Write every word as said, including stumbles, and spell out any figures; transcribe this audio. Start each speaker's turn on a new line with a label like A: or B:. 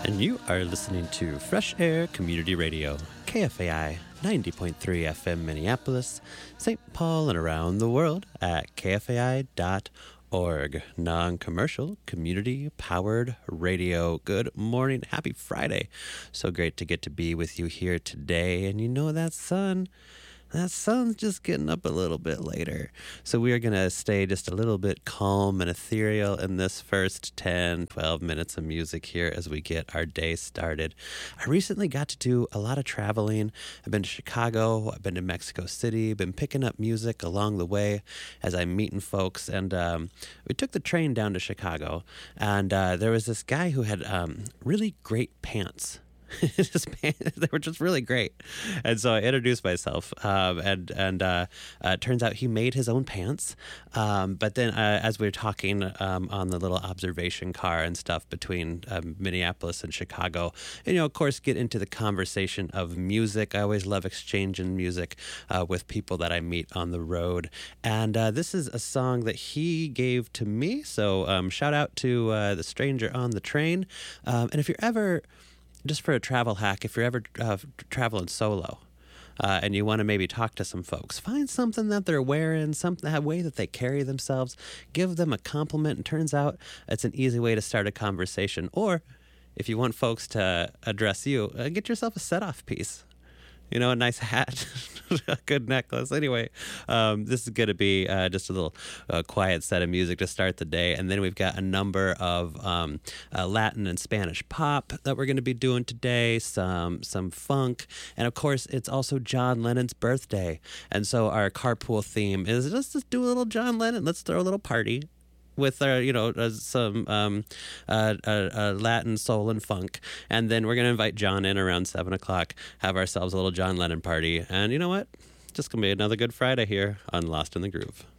A: And you are listening to Fresh Air Community Radio, K F A I ninety point three F M Minneapolis, Saint Paul, and around the world at K F A I dot org. Non-commercial, community-powered radio. Good morning. Happy Friday. So great to get to be with you here today. And you know that sun... That sun's just getting up a little bit later. So we are going to stay just a little bit calm and ethereal in this first ten, twelve minutes of music here as we get our day started. I recently got to do a lot of traveling. I've been to Chicago. I've been to Mexico City. Been picking up music along the way as I'm meeting folks. And um, we took the train down to Chicago. And uh, there was this guy who had um, really great pants. His pants, they were just really great. And so I introduced myself, um, and and uh, uh, it turns out he made his own pants. Um, but then uh, as we were talking um, on the little observation car and stuff between um, Minneapolis and Chicago, and, you know, of course, get into the conversation of music. I always love exchanging music uh, with people that I meet on the road. And uh, this is a song that he gave to me. So um, shout out to uh, the stranger on the train. Um, and if you're ever... Just for a travel hack, if you're ever uh, traveling solo uh, and you want to maybe talk to some folks, find something that they're wearing, something, a way that they carry themselves, give them a compliment, and turns out it's an easy way to start a conversation. Or if you want folks to address you, uh, get yourself a set-off piece. You know, a nice hat, a good necklace. Anyway, um, this is going to be uh, just a little uh, quiet set of music to start the day. And then we've got a number of um, uh, Latin and Spanish pop that we're going to be doing today, some some funk. And, of course, it's also John Lennon's birthday. And so our carpool theme is let's just do a little John Lennon. Let's throw a little party with our, you know, uh, some um, uh, uh, uh, Latin soul and funk. And then we're going to invite John in around seven o'clock, have ourselves a little John Lennon party. And you know what? Just going to be another good Friday here on Lost in the Groove.